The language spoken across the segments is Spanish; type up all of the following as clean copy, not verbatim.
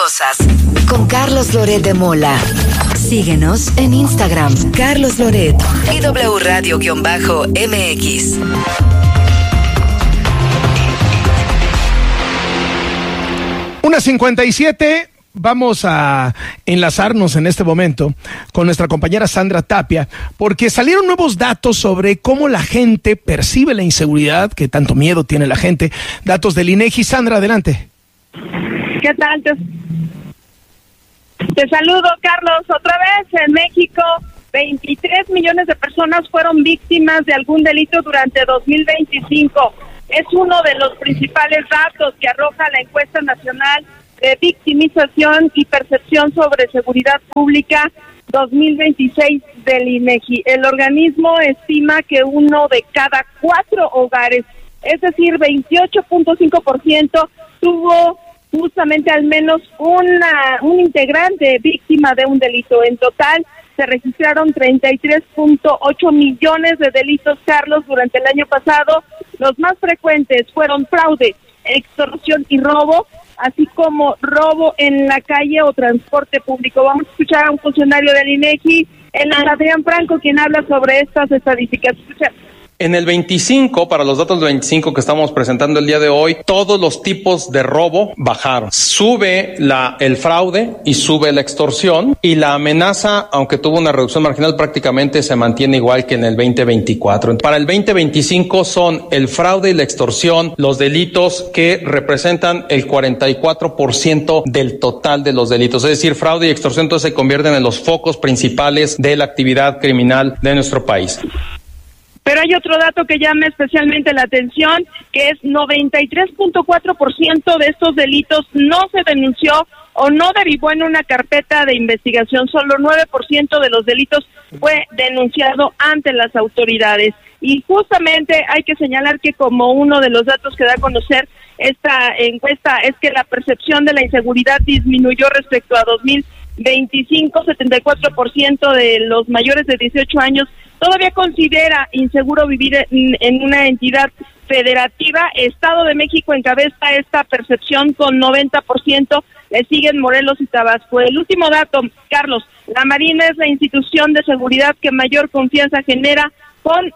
cosas. Con Carlos Loret de Mola. Síguenos en Instagram, Carlos Loret y W Radio-MX. 1:57. Vamos a enlazarnos en este momento con nuestra compañera Sandra Tapia, porque salieron nuevos datos sobre cómo la gente percibe la inseguridad, que tanto miedo tiene la gente. Datos del INEGI. Sandra, adelante. ¿Qué tal? Te saludo, Carlos. Otra vez en México, 23 millones de personas fueron víctimas de algún delito durante 2025. Es uno de los principales datos que arroja la encuesta nacional de victimización y percepción sobre seguridad pública 2026 del INEGI. El organismo estima que 1 de cada 4 hogares, es decir, 28.5%, tuvo justamente al menos un integrante víctima de un delito. En total se registraron 33.8 millones de delitos, Carlos, durante el año pasado. Los más frecuentes fueron fraude, extorsión y robo, así como robo en la calle o transporte público. Vamos a escuchar a un funcionario del INEGI, el Adrián Franco, quien habla sobre estas estadísticas. Escucha. En el 25, para los datos del 25 que estamos presentando el día de hoy, todos los tipos de robo bajaron. Sube el fraude y sube la extorsión, y la amenaza, aunque tuvo una reducción marginal, prácticamente se mantiene igual que en el 2024. Para el 2025 son el fraude y la extorsión los delitos que representan el 44% del total de los delitos. Es decir, fraude y extorsión entonces se convierten en los focos principales de la actividad criminal de nuestro país. Pero hay otro dato que llama especialmente la atención, que es 93.4% de estos delitos no se denunció o no derivó en una carpeta de investigación. Solo 9% de los delitos fue denunciado ante las autoridades. Y justamente hay que señalar que como uno de los datos que da a conocer esta encuesta es que la percepción de la inseguridad disminuyó respecto a 2025, 74% de los mayores de 18 años todavía considera inseguro vivir en una entidad federativa. Estado de México encabeza esta percepción con 90%, le siguen Morelos y Tabasco. El último dato, Carlos, la Marina es la institución de seguridad que mayor confianza genera con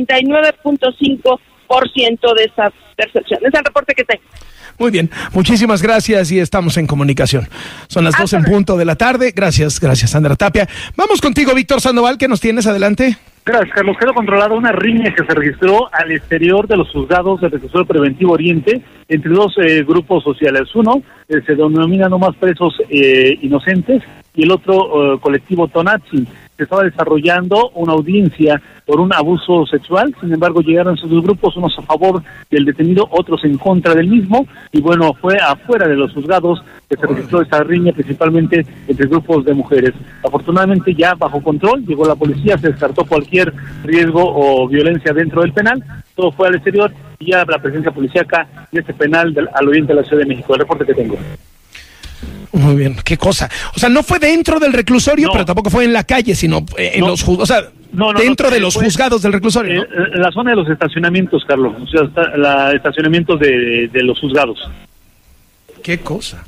89.5% de esa percepción. Es el reporte que tengo. Muy bien, muchísimas gracias y estamos en comunicación. Son las 2 en punto de la tarde. Gracias, Sandra Tapia. Vamos contigo, Víctor Sandoval, ¿qué nos tienes? Adelante. Gracias, Carlos. Quedó controlada una riña que se registró al exterior de los juzgados del Reclusorio Preventivo Oriente entre dos grupos sociales. Uno se denomina No Más Presos Inocentes y el otro colectivo Tonantzin. Se estaba desarrollando una audiencia por un abuso sexual. Sin embargo, llegaron esos dos grupos, unos a favor del detenido, otros en contra del mismo, y bueno, fue afuera de los juzgados que se registró esta riña, principalmente entre grupos de mujeres. Afortunadamente ya bajo control, llegó la policía, se descartó cualquier riesgo o violencia dentro del penal, todo fue al exterior y ya la presencia policíaca en este penal al oriente de la Ciudad de México. El reporte que tengo. Muy bien, qué cosa. O sea, no fue dentro del reclusorio, pero tampoco fue en la calle, sino en los juzgados. O sea, dentro de los juzgados del reclusorio, ¿no? La zona de los estacionamientos, Carlos. O sea, estacionamientos de los juzgados. Qué cosa.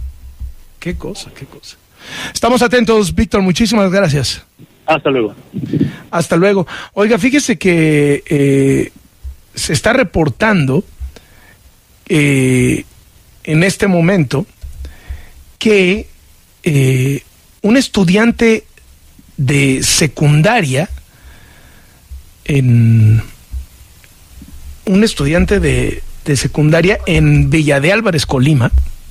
Estamos atentos, Víctor. Muchísimas gracias. Hasta luego. Hasta luego. Oiga, fíjese que se está reportando en este momento que un estudiante de secundaria en Villa de Álvarez, Colima,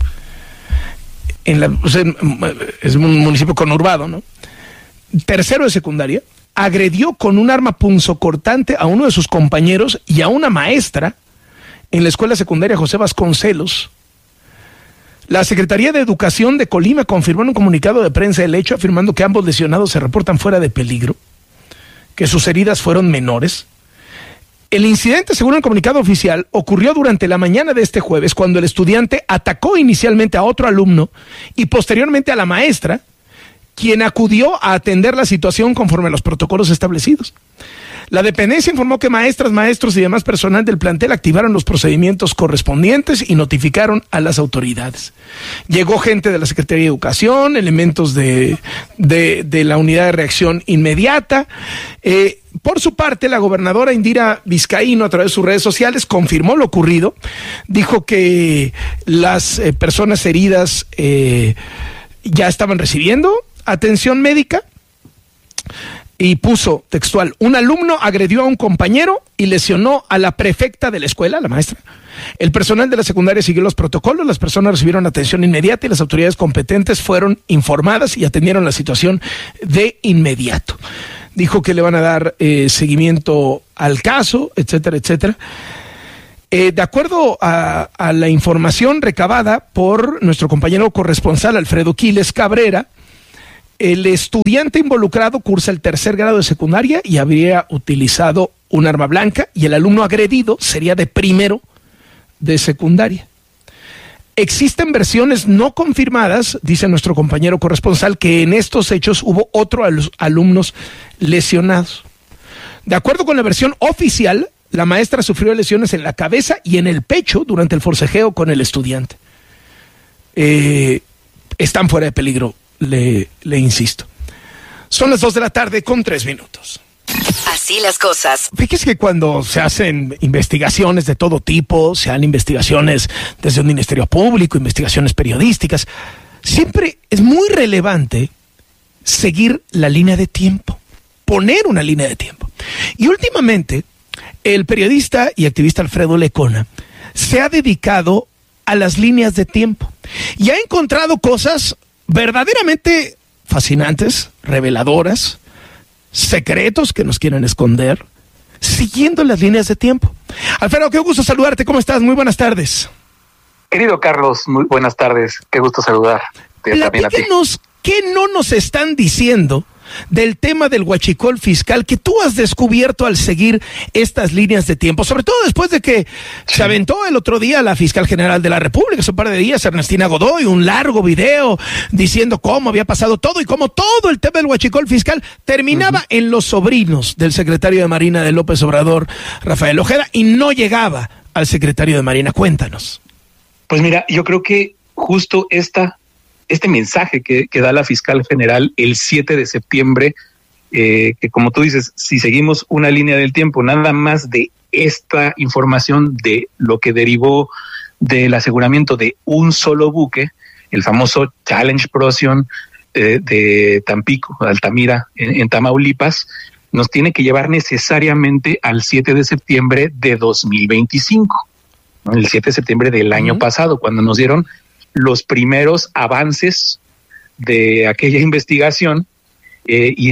es un municipio conurbado, ¿no? Tercero de secundaria, agredió con un arma punzocortante a uno de sus compañeros y a una maestra en la escuela secundaria José Vasconcelos. La Secretaría de Educación de Colima confirmó en un comunicado de prensa el hecho, afirmando que ambos lesionados se reportan fuera de peligro, que sus heridas fueron menores. El incidente, según el comunicado oficial, ocurrió durante la mañana de este jueves, cuando el estudiante atacó inicialmente a otro alumno y posteriormente a la maestra, quien acudió a atender la situación conforme a los protocolos establecidos. La dependencia informó que maestras, maestros y demás personal del plantel activaron los procedimientos correspondientes y notificaron a las autoridades. Llegó gente de la Secretaría de Educación, elementos de la Unidad de Reacción Inmediata. Por su parte, la gobernadora Indira Vizcaíno, a través de sus redes sociales, confirmó lo ocurrido. Dijo que las personas heridas ya estaban recibiendo atención médica. Y puso textual: un alumno agredió a un compañero y lesionó a la prefecta de la escuela, la maestra. El personal de la secundaria siguió los protocolos, las personas recibieron atención inmediata y las autoridades competentes fueron informadas y atendieron la situación de inmediato. Dijo que le van a dar seguimiento al caso, etcétera, etcétera. De acuerdo a la información recabada por nuestro compañero corresponsal Alfredo Quiles Cabrera, el estudiante involucrado cursa el 3er grado de secundaria y habría utilizado un arma blanca, y el alumno agredido sería de 1º de secundaria. Existen versiones no confirmadas, dice nuestro compañero corresponsal, que en estos hechos hubo otros alumnos lesionados. De acuerdo con la versión oficial, la maestra sufrió lesiones en la cabeza y en el pecho durante el forcejeo con el estudiante. Están fuera de peligro, le insisto. Son las 2:03 p.m. Así las cosas. Fíjese que cuando se hacen investigaciones de todo tipo, sean investigaciones desde un ministerio público, investigaciones periodísticas, siempre es muy relevante seguir la línea de tiempo, poner una línea de tiempo. Y últimamente, el periodista y activista Alfredo Lecona se ha dedicado a las líneas de tiempo y ha encontrado cosas verdaderamente fascinantes, reveladoras, secretos que nos quieren esconder, siguiendo las líneas de tiempo. Alfredo, qué gusto saludarte, ¿cómo estás? Muy buenas tardes. Querido Carlos, muy buenas tardes, qué gusto saludar. Platícanos, ¿qué no nos están diciendo del tema del huachicol fiscal que tú has descubierto al seguir estas líneas de tiempo? Sobre todo después de que se aventó el otro día la fiscal general de la República, hace un par de días, Ernestina Godoy, un largo video diciendo cómo había pasado todo y cómo todo el tema del huachicol fiscal terminaba en los sobrinos del secretario de Marina de López Obrador, Rafael Ojeda, y no llegaba al secretario de Marina. Cuéntanos. Pues mira, yo creo que justo este mensaje que da la fiscal general el 7 de septiembre, que como tú dices, si seguimos una línea del tiempo, nada más de esta información de lo que derivó del aseguramiento de un solo buque, el famoso Challenge Procyon de Tampico, Altamira, en Tamaulipas, nos tiene que llevar necesariamente al 7 de septiembre de 2025, ¿no? El 7 de septiembre del año pasado, cuando nos dieron los primeros avances de aquella investigación, y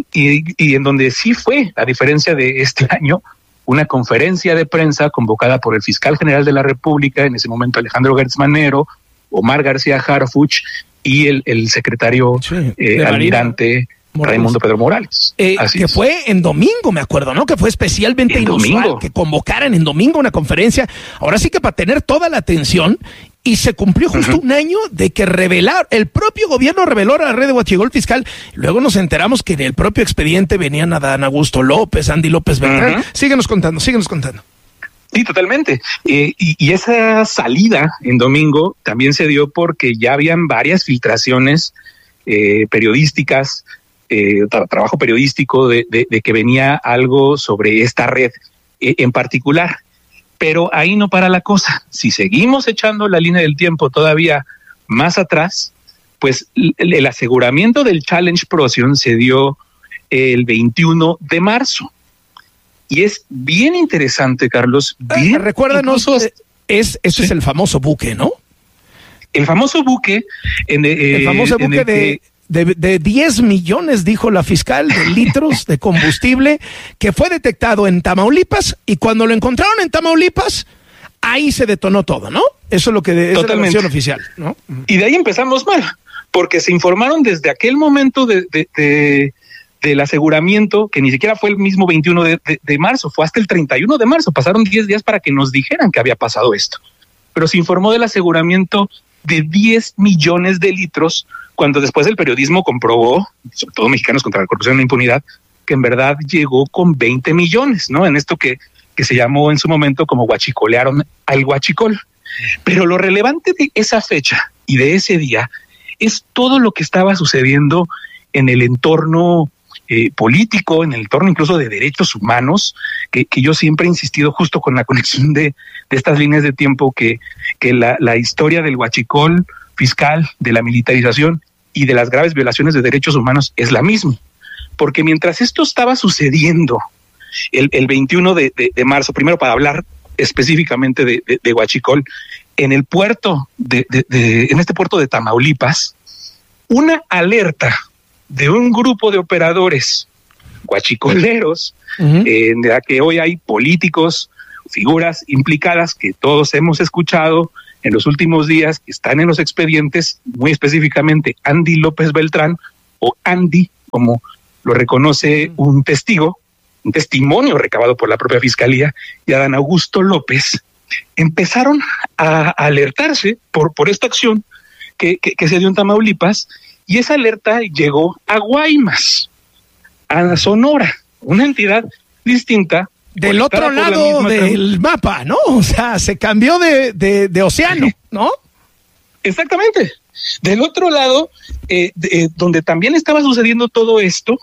en donde sí fue, a diferencia de este año, una conferencia de prensa convocada por el fiscal general de la República, en ese momento Alejandro Gertz Manero, Omar García Harfuch y el secretario almirante Raimundo Pedro Morales. Que fue en domingo, me acuerdo, ¿no? Que fue especialmente inusual que convocaran en domingo una conferencia. Ahora sí que para tener toda la atención. Y se cumplió justo un año de que el propio gobierno reveló a la red de huachicol fiscal. Luego nos enteramos que en el propio expediente venían Adán Augusto López, Andy López Beltrán. Síguenos contando. Sí, totalmente. Y esa salida en domingo también se dio porque ya habían varias filtraciones periodísticas, trabajo periodístico de que venía algo sobre esta red en particular. Pero ahí no para la cosa. Si seguimos echando la línea del tiempo todavía más atrás, pues el aseguramiento del Challenge Procyon se dio el 21 de marzo. Y es bien interesante, Carlos. Recuérdanos, es el famoso buque, ¿no? El famoso buque. De 10 millones, dijo la fiscal, de litros de combustible que fue detectado en Tamaulipas, y cuando lo encontraron en Tamaulipas, ahí se detonó todo, ¿no? Eso es lo que es la versión oficial, ¿no? Y de ahí empezamos mal, porque se informaron desde aquel momento del aseguramiento, que ni siquiera fue el mismo 21 de marzo, fue hasta el 31 de marzo, pasaron 10 días para que nos dijeran que había pasado esto. Pero se informó del aseguramiento de 10 millones de litros, cuando después el periodismo comprobó, sobre todo Mexicanos contra la Corrupción y la Impunidad, que en verdad llegó con 20 millones, ¿no? En esto que se llamó en su momento como huachicolearon al huachicol. Pero lo relevante de esa fecha y de ese día es todo lo que estaba sucediendo en el entorno político, en el entorno incluso de derechos humanos, que yo siempre he insistido justo con la conexión de estas líneas de tiempo, que la historia del huachicol fiscal, de la militarización y de las graves violaciones de derechos humanos es la misma. Porque mientras esto estaba sucediendo el 21 de marzo, primero para hablar específicamente de huachicol, en el puerto en este puerto de Tamaulipas, una alerta de un grupo de operadores huachicoleros, en la que hoy hay políticos, figuras implicadas que todos hemos escuchado en los últimos días, que están en los expedientes, muy específicamente Andy López Beltrán, o Andy, como lo reconoce un testimonio recabado por la propia Fiscalía, y Adán Augusto López, empezaron a alertarse por esta acción que se dio en Tamaulipas, y esa alerta llegó a Guaymas, a Sonora, una entidad distinta. Del otro lado del mapa, ¿no? O sea, se cambió de océano, ¿no? Exactamente. Del otro lado, donde también estaba sucediendo todo esto,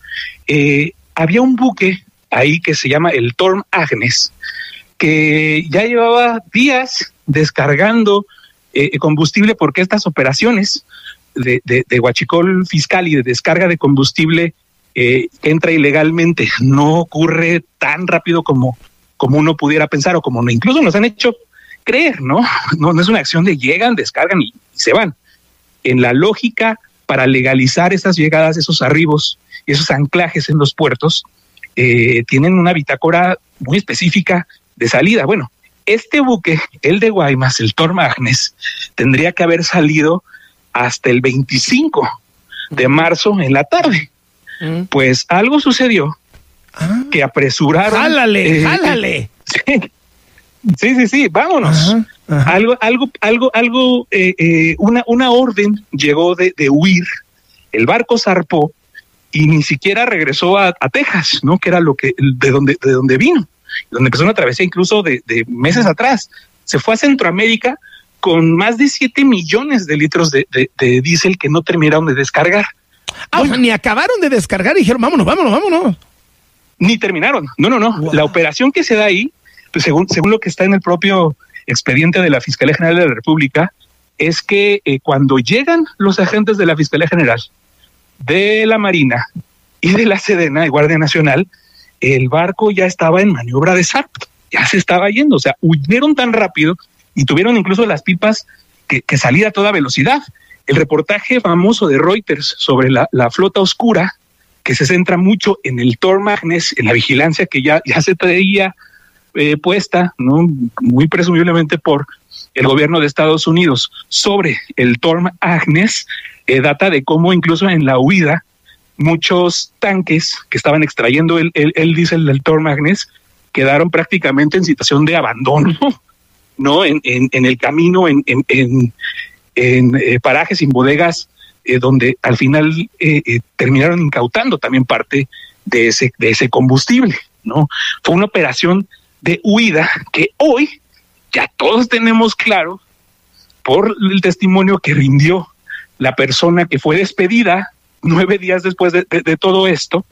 había un buque ahí que se llama el Torm Agnes, que ya llevaba días descargando combustible, porque estas operaciones de huachicol fiscal y de descarga de combustible entra ilegalmente, no ocurre tan rápido como uno pudiera pensar, o como incluso nos han hecho creer, ¿no? No es una acción de llegan, descargan y se van. En la lógica para legalizar esas llegadas, esos arribos y esos anclajes en los puertos, tienen una bitácora muy específica de salida. Bueno, este buque, el de Guaymas, el Torm Agnes, tendría que haber salido hasta el 25 de marzo en la tarde. Pues algo sucedió que apresuraron. ¡Jálale! Sí, vámonos. Ajá. Una orden llegó de huir. El barco zarpó y ni siquiera regresó a Texas, ¿no? Que era de donde vino, donde empezó una travesía incluso de meses atrás. Se fue a Centroamérica con más de 7 millones de litros de diésel que no terminaron de descargar. O sea, ni acabaron de descargar y dijeron, vámonos. Ni terminaron. No. Wow. La operación que se da ahí, pues según lo que está en el propio expediente de la Fiscalía General de la República, es que cuando llegan los agentes de la Fiscalía General, de la Marina y de la Sedena, de Guardia Nacional, el barco ya estaba en maniobra de zarpe, ya se estaba yendo. O sea, huyeron tan rápido y tuvieron incluso las pipas que salir a toda velocidad. El reportaje famoso de Reuters sobre la flota oscura, que se centra mucho en el Torm Agnes, en la vigilancia que ya se traía puesta, ¿no? Muy presumiblemente por el gobierno de Estados Unidos sobre el Torm Agnes, data de cómo incluso en la huida muchos tanques que estaban extrayendo el diésel del Torm Agnes quedaron prácticamente en situación de abandono, ¿no? En el camino, en parajes, en bodegas, donde al final terminaron incautando también parte de ese combustible, ¿no? Fue una operación de huida que hoy ya todos tenemos claro, por el testimonio que rindió la persona que fue despedida 9 días después de todo esto,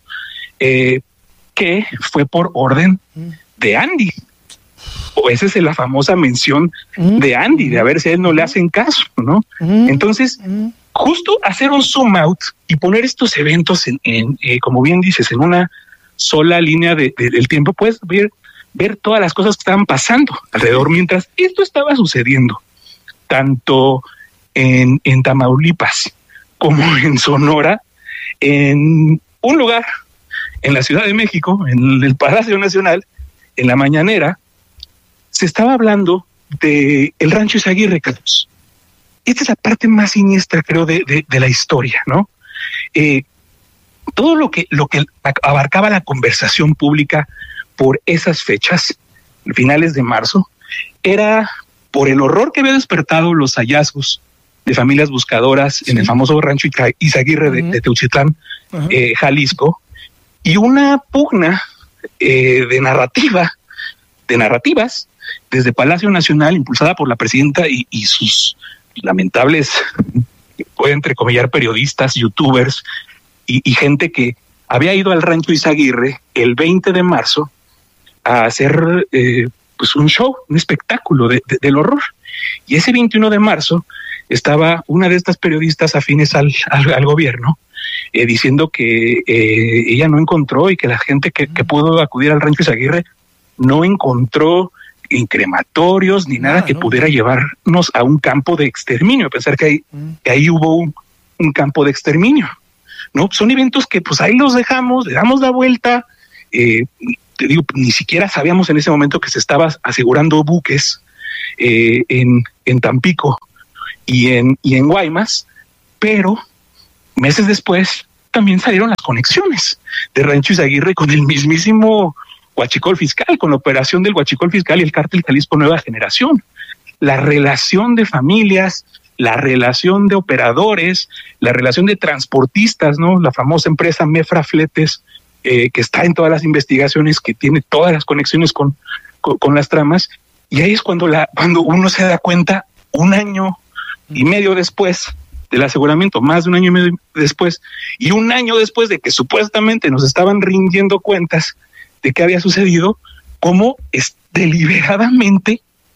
que fue por orden de Andy. O esa es la famosa mención de Andy, de a ver si a él no le hacen caso, ¿no? Entonces, justo hacer un zoom out y poner estos eventos en como bien dices, en una sola línea del tiempo, puedes ver todas las cosas que estaban pasando alrededor mientras esto estaba sucediendo, tanto en Tamaulipas como en Sonora, en un lugar en la Ciudad de México, en el Palacio Nacional, en la mañanera, se estaba hablando de el Rancho Izaguirre, Carlos. Esta es la parte más siniestra, creo, de la historia, ¿no? Todo lo que abarcaba la conversación pública por esas fechas, finales de marzo, era por el horror que había despertado los hallazgos de familias buscadoras en el famoso Rancho Izaguirre de Teuchitlán, Jalisco, y una pugna de narrativas desde Palacio Nacional, impulsada por la presidenta y sus lamentables, puede entrecomillar, periodistas, youtubers y gente que había ido al Rancho Izaguirre el 20 de marzo a hacer pues un show, un espectáculo del horror. Y ese 21 de marzo estaba una de estas periodistas afines al gobierno diciendo que ella no encontró, y que la gente que pudo acudir al Rancho Izaguirre no encontró en crematorios ni nada que pudiera llevarnos a un campo de exterminio, a pensar que ahí hubo un campo de exterminio. No, son eventos que pues ahí los dejamos, le damos la vuelta. Te digo, ni siquiera sabíamos en ese momento que se estaba asegurando buques en Tampico y en Guaymas, pero meses después también salieron las conexiones de Rancho Izaguirre con el mismísimo Huachicol Fiscal, con la operación del Huachicol Fiscal y el Cártel Jalisco Nueva Generación. La relación de familias, la relación de operadores, la relación de transportistas, ¿no? La famosa empresa Mefra Fletes, que está en todas las investigaciones, que tiene todas las conexiones con las tramas. Y ahí es cuando uno se da cuenta, 1 año y medio después del aseguramiento, más de 1 año y medio después, y 1 año después de que supuestamente nos estaban rindiendo cuentas de qué había sucedido, cómo deliberadamente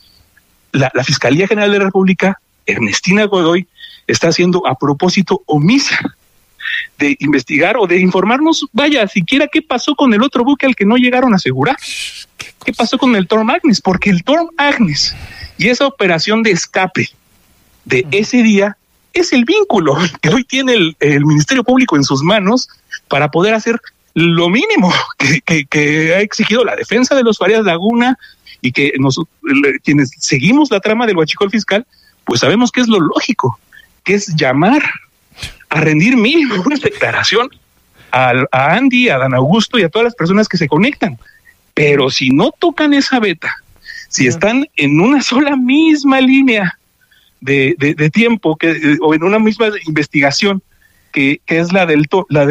la Fiscalía General de la República, Ernestina Godoy, está haciendo a propósito omisa de investigar o de informarnos, vaya, siquiera qué pasó con el otro buque al que no llegaron a asegurar. ¿Qué pasó con el Torm Agnes? Porque el Torm Agnes y esa operación de escape de ese día es el vínculo que hoy tiene el Ministerio Público en sus manos para poder hacer lo mínimo que ha exigido la defensa de los Farías Laguna, y que quienes seguimos la trama del Huachicol Fiscal, pues sabemos que es lo lógico, que es llamar a rendir mínimo una declaración a Andy, a Dan Augusto y a todas las personas que se conectan. Pero si no tocan esa veta, si están en una sola misma línea de tiempo, o en una misma investigación, que es la del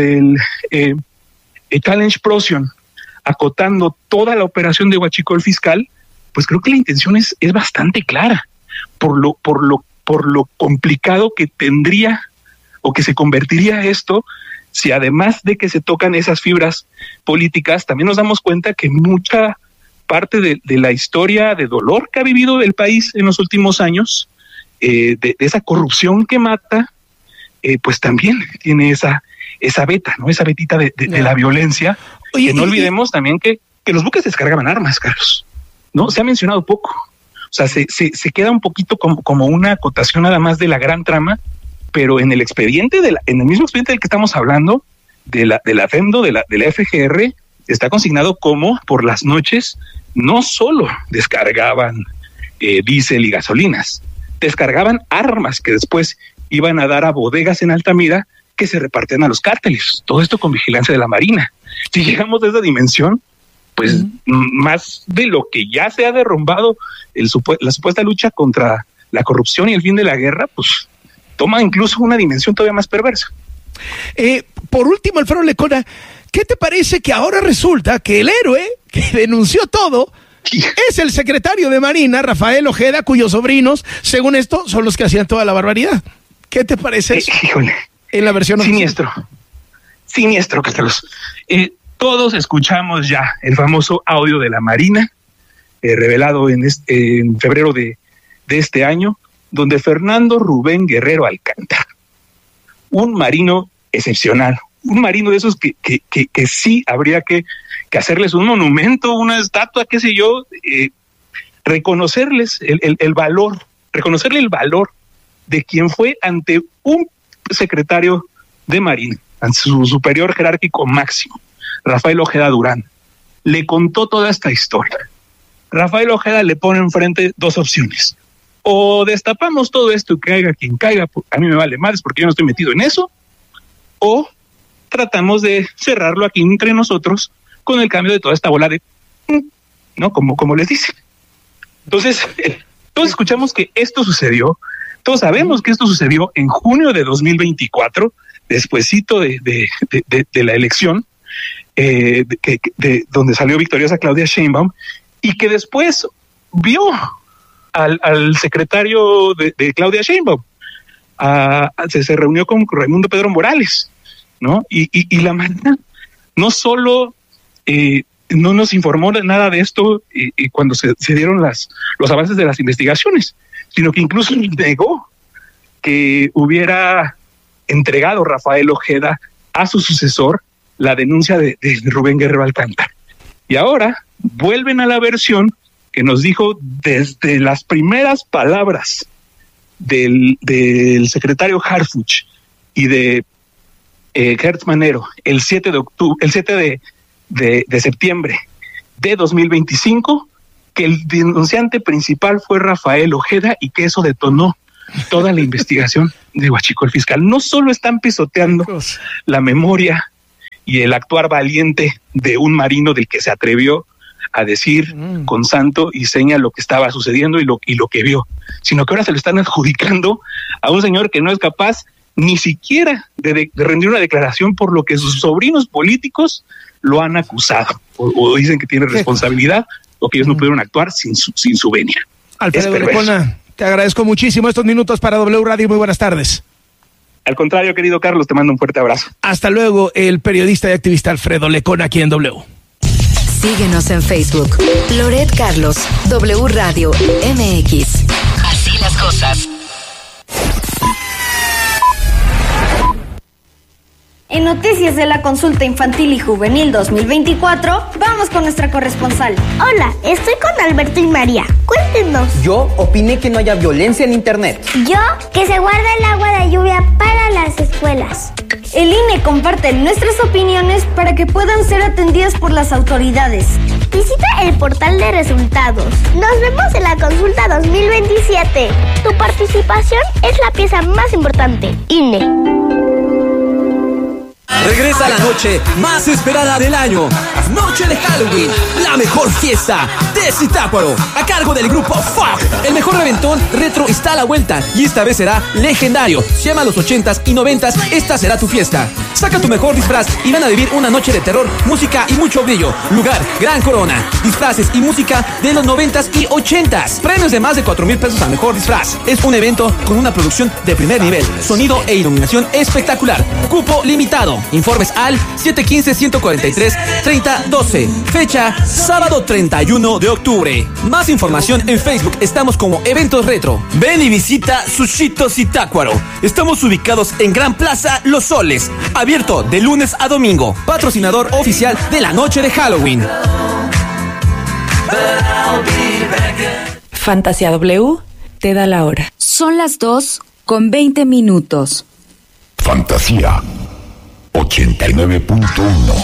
Challenge Procyon, acotando toda la operación de Huachicol Fiscal, pues creo que la intención es bastante clara, por lo complicado que tendría o que se convertiría esto, si además de que se tocan esas fibras políticas, también nos damos cuenta que mucha parte de la historia de dolor que ha vivido el país en los últimos años, de esa corrupción que mata, pues también tiene esa veta, ¿no? Esa vetita de la violencia. Oye, que no olvidemos también que los buques descargaban armas, Carlos, ¿no? Se ha mencionado poco. O sea, se queda un poquito como una acotación nada más de la gran trama, pero en el expediente, en el mismo expediente del que estamos hablando, de la FEMDO, de la FGR, está consignado como por las noches no solo descargaban diésel y gasolinas, descargaban armas que después iban a dar a bodegas en Altamira que se repartían a los cárteles. Todo esto con vigilancia de la Marina. Si llegamos a esa dimensión, pues más de lo que ya se ha derrumbado la supuesta lucha contra la corrupción y el fin de la guerra, pues toma incluso una dimensión todavía más perversa. Por último, Alfredo Lecona, ¿qué te parece que ahora resulta que el héroe que denunció todo es el secretario de Marina, Rafael Ojeda, cuyos sobrinos, según esto, son los que hacían toda la barbaridad? ¿Qué te parece eso? Híjole. En la versión oficial. Siniestro, Carlos. Todos escuchamos ya el famoso audio de la Marina, revelado en febrero de este año, donde Fernando Rubén Guerrero Alcántara, un marino excepcional, un marino de esos que sí habría que hacerles un monumento, una estatua, qué sé yo, reconocerles el valor, reconocerle el valor de quien fue ante un secretario de Marina, ante su superior jerárquico máximo, Rafael Ojeda Durán. Le contó toda esta historia. Rafael Ojeda le pone enfrente 2 opciones: o destapamos todo esto y caiga quien caiga, a mí me vale madres porque yo no estoy metido en eso, o tratamos de cerrarlo aquí entre nosotros con el cambio de toda esta bola de ¿no? Como les dice. Entonces, todos escuchamos que esto sucedió, todos sabemos que esto sucedió en junio de 2024, despuesito de la elección, de donde salió victoriosa Claudia Sheinbaum, y que después vio al secretario de Claudia Sheinbaum, se reunió con Raimundo Pedro Morales, ¿no? Y la manera, no solo no nos informó de nada de esto cuando se dieron los avances de las investigaciones, sino que incluso negó que hubiera entregado Rafael Ojeda a su sucesor la denuncia de Rubén Guerrero Alcántara. Y ahora vuelven a la versión que nos dijo desde las primeras palabras del secretario Harfuch y de Gertz Manero el 7 de septiembre de 2025, que el denunciante principal fue Rafael Ojeda y que eso detonó toda la investigación de Huachicol Fiscal. No solo están pisoteando la memoria y el actuar valiente de un marino del que se atrevió a decir con santo y seña lo que estaba sucediendo y lo que vio, sino que ahora se lo están adjudicando a un señor que no es capaz ni siquiera de rendir una declaración por lo que sus sobrinos políticos lo han acusado o dicen que tiene responsabilidad o que ellos no pudieron actuar sin su venia. Alfredo Lecona, te agradezco muchísimo estos minutos para W Radio. Muy buenas tardes. Al contrario, querido Carlos, te mando un fuerte abrazo. Hasta luego, el periodista y activista Alfredo Lecona aquí en W. Síguenos en Facebook. Loret Carlos, W Radio MX. Así las cosas. En noticias de la consulta infantil y juvenil 2024, vamos con nuestra corresponsal. Hola, estoy con Alberto y María. Cuéntenos. Yo opiné que no haya violencia en internet. Yo, que se guarda el agua de lluvia para las escuelas. El INE comparte nuestras opiniones para que puedan ser atendidas por las autoridades. Visita el portal de resultados. Nos vemos en la consulta 2027. Tu participación es la pieza más importante. INE. Regresa la noche más esperada del año. Noche de Halloween, la mejor fiesta de Zitácuaro, a cargo del grupo Fuck. El mejor reventón retro está a la vuelta y esta vez será legendario. Si amas los 80s y 90s, esta será tu fiesta. Saca tu mejor disfraz y van a vivir una noche de terror, música y mucho brillo. Lugar, Gran Corona. Disfraces y música de los 90s y 80s. Premios de más de 4,000 pesos al mejor disfraz. Es un evento con una producción de primer nivel, sonido e iluminación espectacular. Cupo limitado. Informes al 715-143-3012. Fecha, sábado 31 de octubre. Más información en Facebook. Estamos como Eventos Retro. Ven y visita Sushito Zitácuaro. Estamos ubicados en Gran Plaza Los Soles. Abierto de lunes a domingo. Patrocinador oficial de la noche de Halloween. Fantasía W te da la hora. Son las 2:20. Fantasía 89.1.